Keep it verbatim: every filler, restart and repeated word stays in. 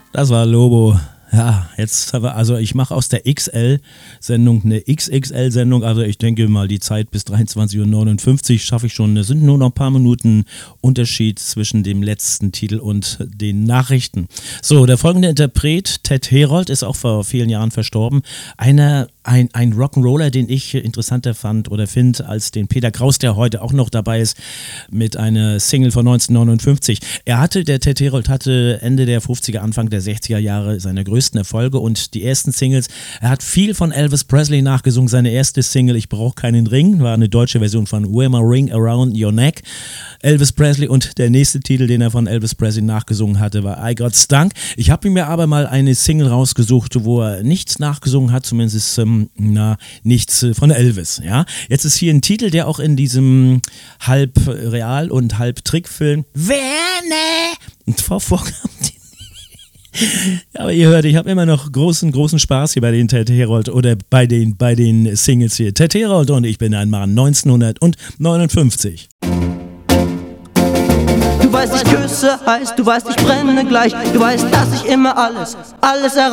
Das war Lobo. Ja, jetzt haben wir, also ich mache aus der X L-Sendung eine X X L-Sendung, also ich denke mal, die Zeit bis dreiundzwanzig Uhr neunundfünfzig schaffe ich schon. Es sind nur noch ein paar Minuten Unterschied zwischen dem letzten Titel und den Nachrichten. So, der folgende Interpret, Ted Herold, ist auch vor vielen Jahren verstorben. Einer, ein, ein Rock'n'Roller, den ich interessanter fand oder finde als den Peter Kraus, der heute auch noch dabei ist mit einer Single von neunzehnhundertneunundfünfzig. Er hatte, der Ted Herold hatte Ende der fünfziger, Anfang der sechziger Jahre seine größte Erfolge und die ersten Singles. Er hat viel von Elvis Presley nachgesungen. Seine erste Single, Ich brauche keinen Ring, war eine deutsche Version von Wear My Ring Around Your Neck. Elvis Presley, und der nächste Titel, den er von Elvis Presley nachgesungen hatte, war I Got Stunk. Ich habe mir aber mal eine Single rausgesucht, wo er nichts nachgesungen hat, zumindest ähm, na, nichts äh, von Elvis. Ja? Jetzt ist hier ein Titel, der auch in diesem halb Real- und halb Trickfilm Werner und vorkam. Aber ihr hört, ich habe immer noch großen, großen Spaß hier bei den Ted Herold oder bei den, bei den Singles hier. Ted Herold und Ich bin ein Mann, neunzehnhundertneunundfünfzig. Du weißt, ich küsse heiß, du weißt, ich brenne gleich, du weißt, dass ich immer alles, alles erreiche.